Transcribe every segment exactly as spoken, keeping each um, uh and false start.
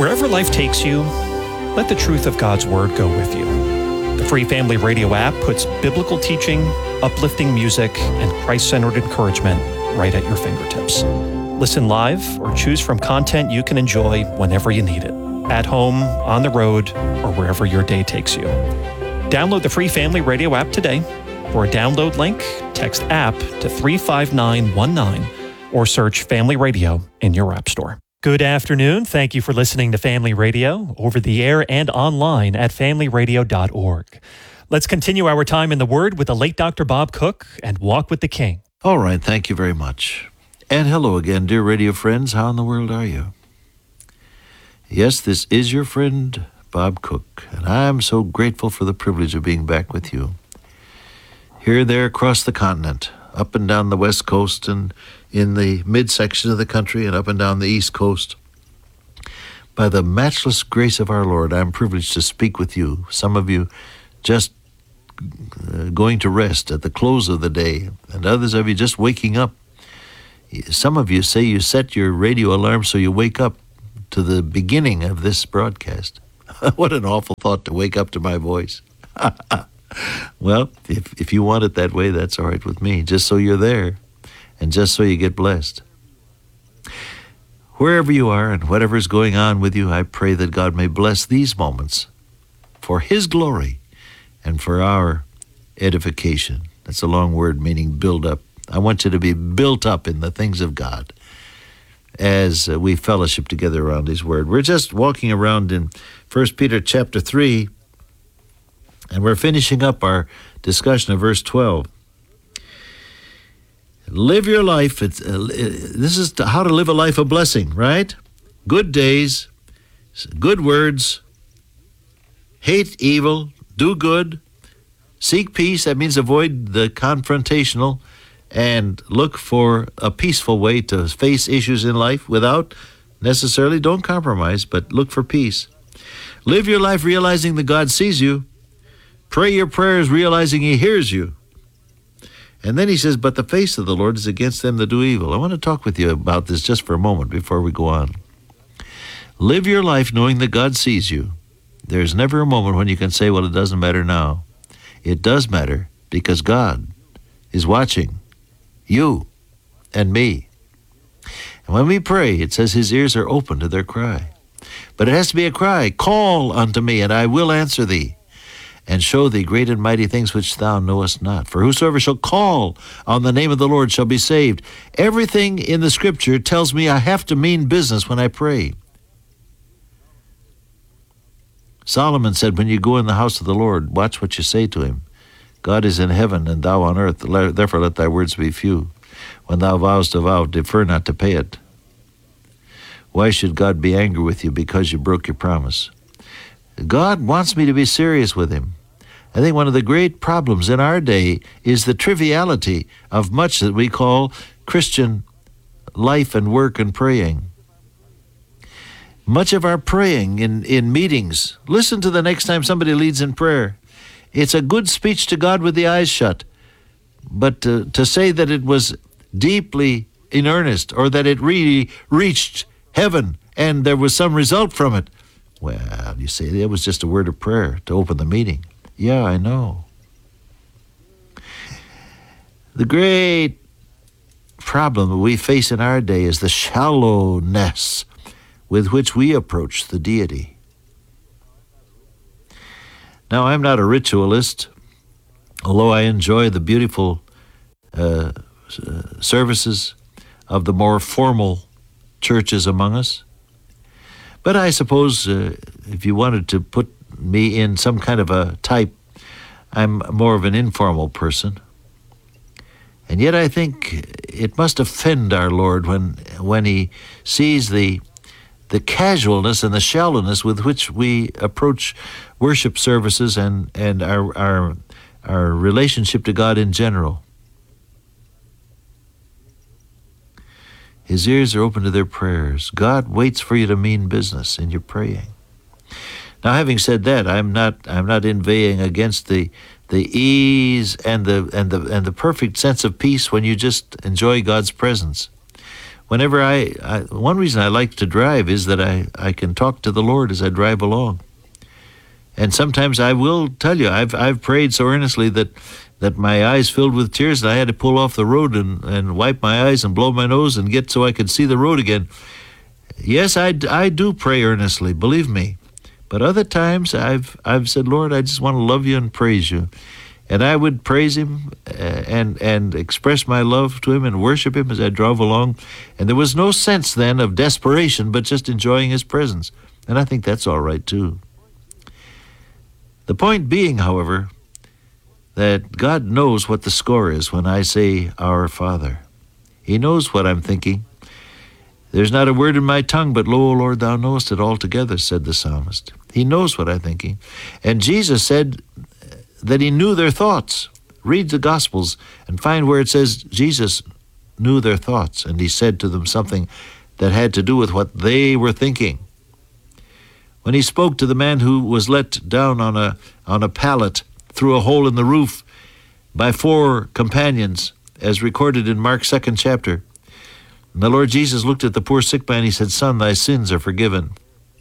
Wherever life takes you, let the truth of God's Word go with you. The Free Family Radio app puts biblical teaching, uplifting music, and Christ-centered encouragement right at your fingertips. Listen live or choose from content you can enjoy whenever you need it, at home, on the road, or wherever your day takes you. Download the Free Family Radio app today. For a download link, text app to three five nine one nine or search Family Radio in your app store. Good afternoon. Thank you for listening to Family Radio over the air and online at family radio dot org. Let's continue our time in the Word with the late Doctor Bob Cook and Walk with the King. All right. Thank you very much. And hello again, dear radio friends. How in the world are you? Yes, this is your friend, Bob Cook, and I'm so grateful for the privilege of being back with you. Here, there, across the continent, up and down the West Coast and in the midsection of the country and up and down the East Coast. By the matchless grace of our Lord, I'm privileged to speak with you. Some of you just uh, going to rest at the close of the day, and others of you just waking up. Some of you say you set your radio alarm so you wake up to the beginning of this broadcast. What an awful thought to wake up to my voice. Well, if if you want it that way, that's all right with me, just so you're there and just so you get blessed. Wherever you are and whatever is going on with you, I pray that God may bless these moments for His glory and for our edification. That's a long word meaning build up. I want you to be built up in the things of God as uh, we fellowship together around His Word. We're just walking around in First Peter chapter three, and we're finishing up our discussion of verse twelve. Live your life. It's, uh, this is how to live a life of blessing, right? Good days, good words, hate evil, do good, seek peace. That means avoid the confrontational and look for a peaceful way to face issues in life without necessarily, don't compromise, but look for peace. Live your life realizing that God sees you. Pray your prayers realizing He hears you. And then he says, but the face of the Lord is against them that do evil. I want to talk with you about this just for a moment before we go on. Live your life knowing that God sees you. There's never a moment when you can say, well, it doesn't matter now. It does matter because God is watching you and me. And when we pray, it says His ears are open to their cry. But it has to be a cry. Call unto me, and I will answer thee, and show thee great and mighty things which thou knowest not. For whosoever shall call on the name of the Lord shall be saved. Everything in the Scripture tells me I have to mean business when I pray. Solomon said, when you go in the house of the Lord, watch what you say to Him. God is in heaven, and thou on earth. Therefore let thy words be few. When thou vowest a vow, defer not to pay it. Why should God be angry with you because you broke your promise? God wants me to be serious with Him. I think one of the great problems in our day is the triviality of much that we call Christian life and work and praying. Much of our praying in, in meetings, listen to the next time somebody leads in prayer. It's a good speech to God with the eyes shut. But to, to say that it was deeply in earnest or that it really reached heaven and there was some result from it, well, you say it was just a word of prayer to open the meeting. Yeah, I know. The great problem that we face in our day is the shallowness with which we approach the deity. Now, I'm not a ritualist, although I enjoy the beautiful uh, services of the more formal churches among us. But I suppose uh, if you wanted to put me in some kind of a type, I'm more of an informal person. And yet I think it must offend our Lord when when He sees the the casualness and the shallowness with which we approach worship services and, and our, our, our relationship to God in general. His ears are open to their prayers. God waits for you to mean business in your praying. Now, having said that, I'm not I'm not inveighing against the the ease and the and the and the perfect sense of peace when you just enjoy God's presence. whenever I, I, one reason I like to drive is that I, I can talk to the Lord as I drive along. And sometimes I will tell you, I've I've prayed so earnestly that, that my eyes filled with tears, and I had to pull off the road and, and wipe my eyes and blow my nose and get so I could see the road again. Yes, I, I do pray earnestly, believe me. But other times I've I've said, Lord, I just want to love you and praise you. And I would praise him and and express my love to him and worship him as I drove along. And there was no sense then of desperation, but just enjoying his presence. And I think that's all right too. The point being, however, that God knows what the score is when I say, Our Father. He knows what I'm thinking. There's not a word in my tongue, but lo, O Lord, thou knowest it altogether, said the psalmist. He knows what I'm thinking. And Jesus said that he knew their thoughts. Read the Gospels and find where it says Jesus knew their thoughts, and he said to them something that had to do with what they were thinking. When he spoke to the man who was let down on a on a pallet through a hole in the roof by four companions, as recorded in Mark's second chapter, and the Lord Jesus looked at the poor sick man. He said, Son, thy sins are forgiven.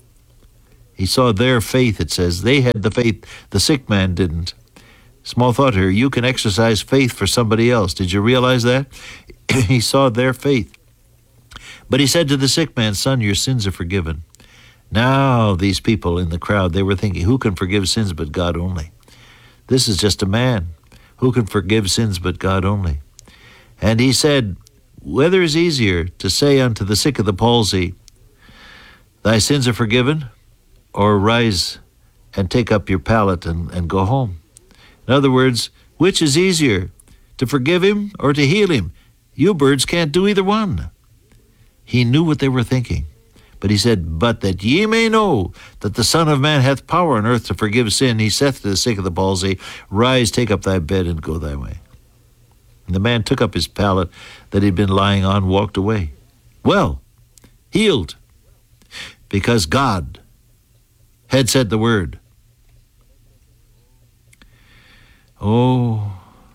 He saw their faith, it says. They had the faith. The sick man didn't. Small thought here. You can exercise faith for somebody else. Did you realize that? He saw their faith. But he said to the sick man, Son, your sins are forgiven. Now these people in the crowd, they were thinking, who can forgive sins but God only? This is just a man. Who can forgive sins but God only? And he said, whether is easier to say unto the sick of the palsy, thy sins are forgiven, or rise and take up your pallet and, and go home? In other words, which is easier, to forgive him or to heal him? You birds can't do either one. He knew what they were thinking. But he said, but that ye may know that the Son of Man hath power on earth to forgive sin, he saith to the sick of the palsy, rise, take up thy bed, and go thy way. And the man took up his pallet that he'd been lying on, walked away. Well, healed, because God had said the word. Oh,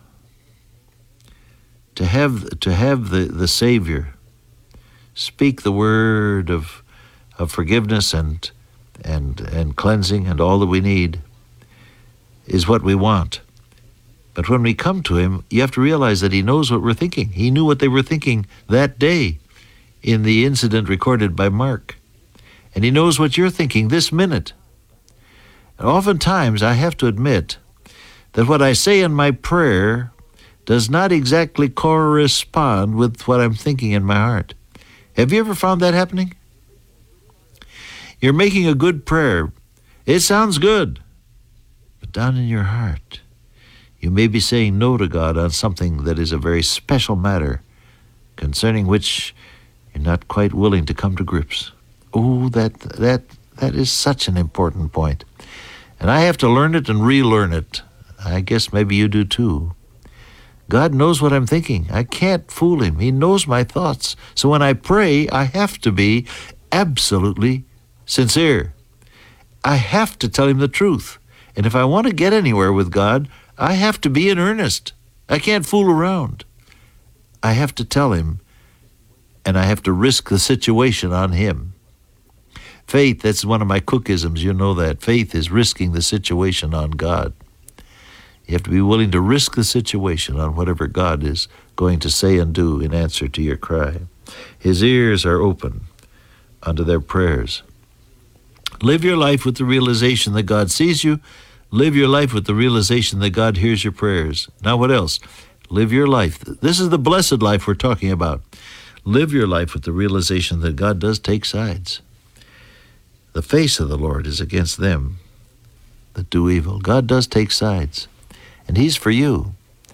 to have to have the, the Savior speak the word of of forgiveness and and and cleansing and all that we need is what we want. But when we come to him, you have to realize that he knows what we're thinking. He knew what they were thinking that day in the incident recorded by Mark. And he knows what you're thinking this minute. And oftentimes, I have to admit that what I say in my prayer does not exactly correspond with what I'm thinking in my heart. Have you ever found that happening? You're making a good prayer. It sounds good. But down in your heart, you may be saying no to God on something that is a very special matter concerning which you're not quite willing to come to grips. Oh, that that that is such an important point. And I have to learn it and relearn it. I guess maybe you do too. God knows what I'm thinking. I can't fool him. He knows my thoughts. So when I pray, I have to be absolutely sincere. I have to tell him the truth. And if I want to get anywhere with God, I have to be in earnest. I can't fool around. I have to tell him, and I have to risk the situation on him. Faith, that's one of my cookisms, you know that. Faith is risking the situation on God. You have to be willing to risk the situation on whatever God is going to say and do in answer to your cry. His ears are open unto their prayers. Live your life with the realization that God sees you. Live your life with the realization that God hears your prayers. Now what else? Live your life. This is the blessed life we're talking about. Live your life with the realization that God does take sides. The face of the Lord is against them that do evil. God does take sides, and he's for you.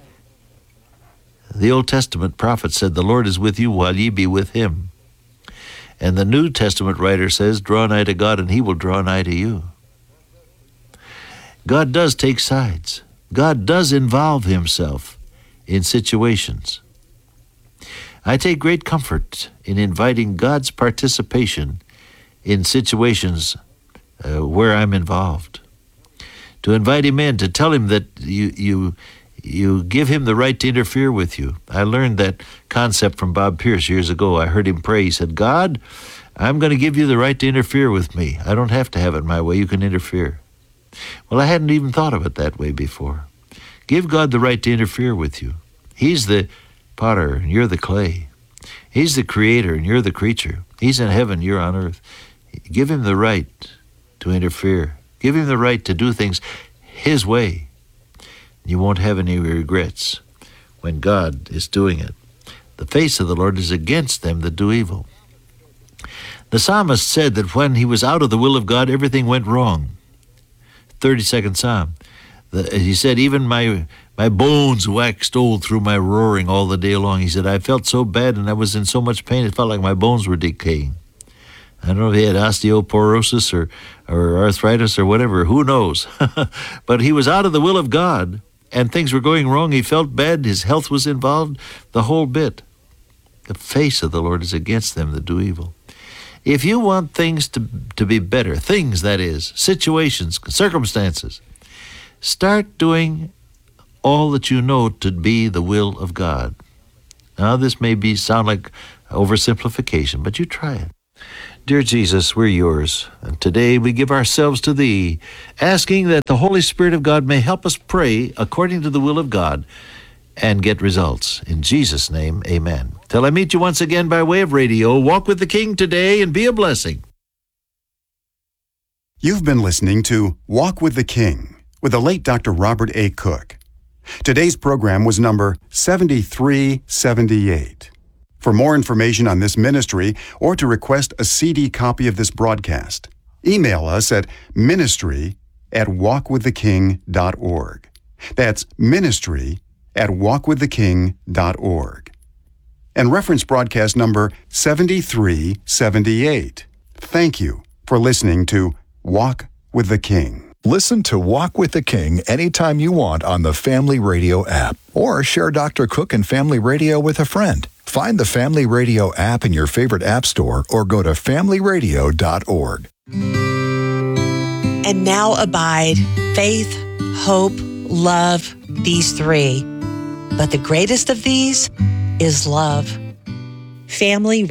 The Old Testament prophet said, the Lord is with you while ye be with him. And the New Testament writer says, draw nigh to God and he will draw nigh to you. God does take sides. God does involve himself in situations. I take great comfort in inviting God's participation in situations uh, where I'm involved. To invite him in, to tell him that you you you give him the right to interfere with you. I learned that concept from Bob Pierce years ago. I heard him pray. He said, God, I'm going to give you the right to interfere with me. I don't have to have it my way. You can interfere. Well, I hadn't even thought of it that way before. Give God the right to interfere with you. He's the potter, and you're the clay. He's the creator, and you're the creature. He's in heaven, you're on earth. Give him the right to interfere. Give him the right to do things his way. You won't have any regrets when God is doing it. The face of the Lord is against them that do evil. The psalmist said that when he was out of the will of God, everything went wrong. thirty-second Psalm. The, he said, even my my bones waxed old through my roaring all the day long. He said, I felt so bad and I was in so much pain, it felt like my bones were decaying. I don't know if he had osteoporosis or, or arthritis or whatever. Who knows? But he was out of the will of God, and things were going wrong. He felt bad. His health was involved, the whole bit. The face of the Lord is against them that do evil. If you want things to, to be better, things, that is, situations, circumstances, start doing all that you know to be the will of God. Now, this may be sound like oversimplification, but you try it. Dear Jesus, we're yours, and today we give ourselves to Thee, asking that the Holy Spirit of God may help us pray according to the will of God and get results. In Jesus' name, amen. Till I meet you once again by way of radio, walk with the King today and be a blessing. You've been listening to Walk with the King with the late Doctor Robert A. Cook. Today's program was number seventy-three seventy-eight. For more information on this ministry or to request a C D copy of this broadcast, email us at ministry at walk with the king dot org. That's ministry at walk with the king dot org. And reference broadcast number seventy-three seventy-eight. Thank you for listening to Walk with the King. Listen to Walk with the King anytime you want on the Family Radio app, or share Doctor Cook and Family Radio with a friend. Find the Family Radio app in your favorite app store or go to family radio dot org. And now abide faith, hope, love, these three. But the greatest of these is love. Family